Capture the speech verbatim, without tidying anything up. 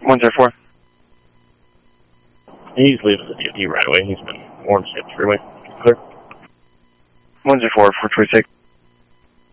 one zero four. He's leaving the D O T right away. He's been Orange State Freeway. Clear. one zero four, four twenty-six.